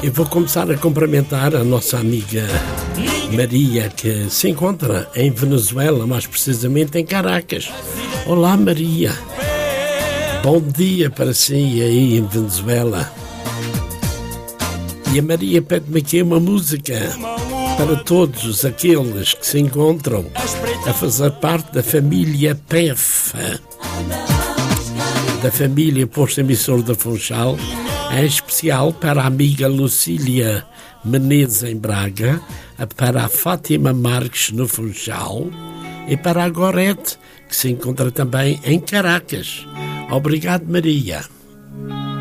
Eu vou começar a cumprimentar a nossa amiga Maria, que se encontra em Venezuela, mais precisamente em Caracas. Olá, Maria. Bom dia para si aí em Venezuela. E a Maria pede-me aqui uma música para todos aqueles que se encontram a fazer parte da família PEF, da família Posto Emissor da Funchal, em especial para a amiga Lucília Menezes em Braga, para a Fátima Marques no Funchal e para a Gorete, que se encontra também em Caracas. Obrigado, Maria.